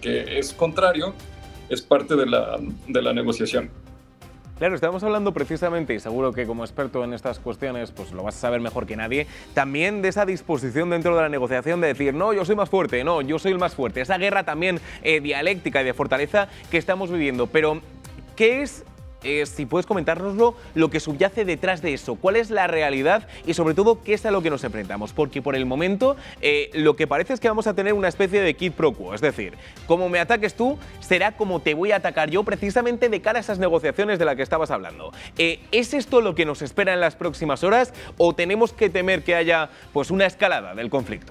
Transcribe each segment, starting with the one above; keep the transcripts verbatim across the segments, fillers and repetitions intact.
que es contrario, es parte de la, de la negociación. Claro, estamos hablando precisamente, y seguro que como experto en estas cuestiones pues lo vas a saber mejor que nadie, también de esa disposición dentro de la negociación de decir, no, yo soy más fuerte, no, yo soy el más fuerte. Esa guerra también eh, dialéctica y de fortaleza que estamos viviendo. Pero, ¿qué es, eh, si puedes comentárnoslo, lo que subyace detrás de eso? ¿Cuál es la realidad y sobre todo qué es a lo que nos enfrentamos? Porque por el momento eh, lo que parece es que vamos a tener una especie de quid pro quo, es decir, como me ataques tú, será como te voy a atacar yo, precisamente de cara a esas negociaciones de las que estabas hablando. Eh, ¿Es esto lo que nos espera en las próximas horas o tenemos que temer que haya pues una escalada del conflicto?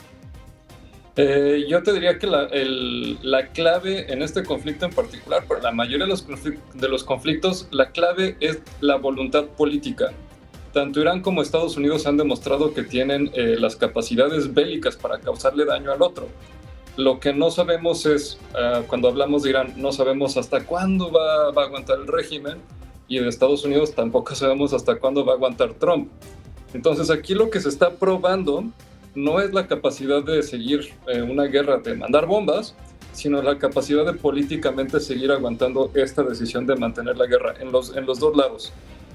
Eh, yo te diría que la, el, la clave en este conflicto en particular, para la mayoría de los, de los conflictos, la clave es la voluntad política. Tanto Irán como Estados Unidos han demostrado que tienen eh, las capacidades bélicas para causarle daño al otro. Lo que no sabemos es, uh, cuando hablamos de Irán, no sabemos hasta cuándo va, va a aguantar el régimen, y de Estados Unidos tampoco sabemos hasta cuándo va a aguantar Trump. Entonces aquí lo que se está probando no es la capacidad de seguir eh, una guerra, de mandar bombas, sino la capacidad de políticamente seguir aguantando esta decisión de mantener la guerra en los, en los dos lados.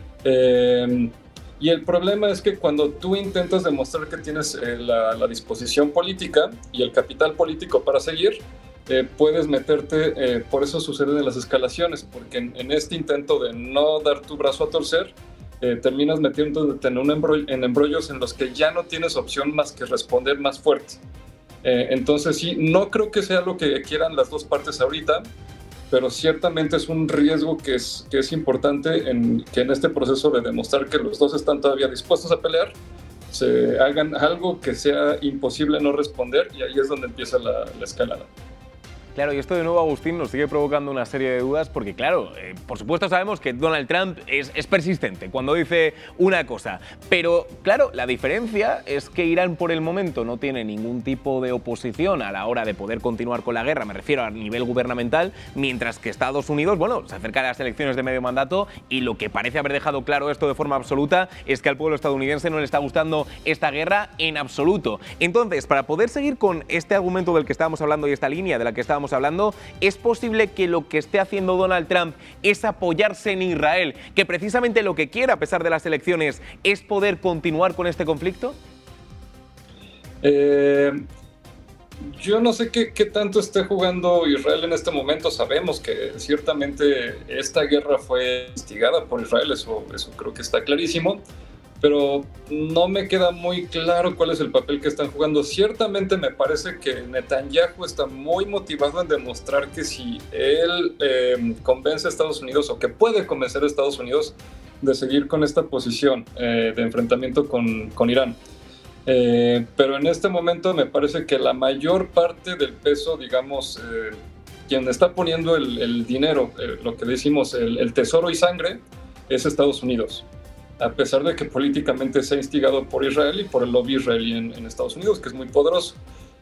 Eh, y el problema es que cuando tú intentas demostrar que tienes eh, la, la disposición política y el capital político para seguir, eh, puedes meterte, eh, por eso suceden las escalaciones, porque en, en este intento de no dar tu brazo a torcer, Eh, terminas metiéndote en, un embrollo, en embrollos en los que ya no tienes opción más que responder más fuerte. Eh, entonces sí, no creo que sea lo que quieran las dos partes ahorita, pero ciertamente es un riesgo que es, que es importante en, que en este proceso de demostrar que los dos están todavía dispuestos a pelear, se hagan algo que sea imposible no responder, y ahí es donde empieza la, la escalada. Claro, y esto de nuevo, Agustín, nos sigue provocando una serie de dudas porque, claro, eh, por supuesto sabemos que Donald Trump es, es persistente cuando dice una cosa, pero, claro, la diferencia es que Irán por el momento no tiene ningún tipo de oposición a la hora de poder continuar con la guerra, me refiero a nivel gubernamental, mientras que Estados Unidos, bueno, se acerca a las elecciones de medio mandato y lo que parece haber dejado claro esto de forma absoluta es que al pueblo estadounidense no le está gustando esta guerra en absoluto. Entonces, para poder seguir con este argumento del que estábamos hablando y esta línea de la que estábamos hablando, ¿es posible que lo que esté haciendo Donald Trump es apoyarse en Israel, que precisamente lo que quiere a pesar de las elecciones es poder continuar con este conflicto? Eh, yo no sé qué, qué tanto esté jugando Israel en este momento. Sabemos que ciertamente esta guerra fue instigada por Israel, eso, eso creo que está clarísimo, pero no me queda muy claro cuál es el papel que están jugando. Ciertamente me parece que Netanyahu está muy motivado en demostrar que si él eh, convence a Estados Unidos, o que puede convencer a Estados Unidos de seguir con esta posición eh, de enfrentamiento con, con Irán. Eh, pero en este momento me parece que la mayor parte del peso, digamos, eh, quien está poniendo el, el dinero, eh, lo que decimos, el, el tesoro y sangre, es Estados Unidos, a pesar de que políticamente se ha instigado por Israel y por el lobby israelí en, en Estados Unidos, que es muy poderoso.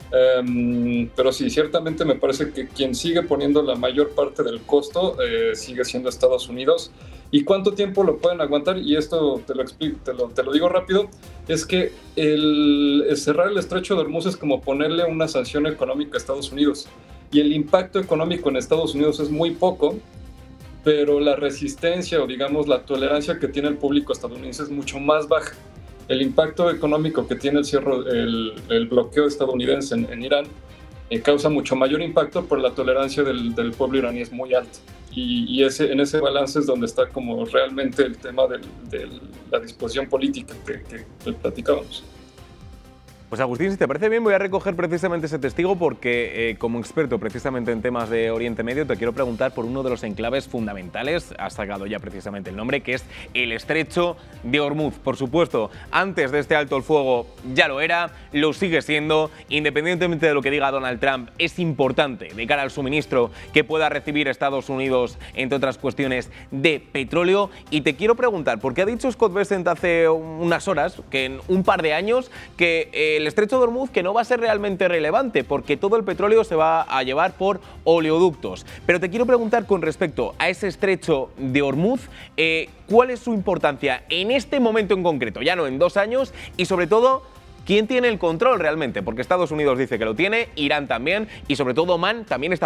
Um, pero sí, ciertamente me parece que quien sigue poniendo la mayor parte del costo eh, sigue siendo Estados Unidos. ¿Y cuánto tiempo lo pueden aguantar? Y esto te lo explico, te lo, te lo digo rápido, es que el, el cerrar el estrecho de Hormuz es como ponerle una sanción económica a Estados Unidos. Y el impacto económico en Estados Unidos es muy poco, pero la resistencia o digamos la tolerancia que tiene el público estadounidense es mucho más baja. El impacto económico que tiene el, cierre, el, el bloqueo estadounidense en, en Irán eh, causa mucho mayor impacto, pero la tolerancia del, del pueblo iraní es muy alta. Y, y ese, en ese balance es donde está como realmente el tema de la disposición política que, que, que platicábamos. Pues Agustín, si te parece bien, voy a recoger precisamente ese testigo porque eh, como experto precisamente en temas de Oriente Medio te quiero preguntar por uno de los enclaves fundamentales, has sacado ya precisamente el nombre, que es el Estrecho de Hormuz. Por supuesto, antes de este alto el fuego ya lo era, lo sigue siendo, independientemente de lo que diga Donald Trump, es importante de cara al suministro que pueda recibir Estados Unidos, entre otras cuestiones, de petróleo. Y te quiero preguntar, porque ha dicho Scott Bessent hace unas horas, que en un par de años, que eh, el Estrecho de Hormuz que no va a ser realmente relevante porque todo el petróleo se va a llevar por oleoductos. Pero te quiero preguntar con respecto a ese Estrecho de Hormuz, eh, ¿cuál es su importancia en este momento en concreto? Ya no en dos años y sobre todo, ¿quién tiene el control realmente? Porque Estados Unidos dice que lo tiene, Irán también y sobre todo Omán también está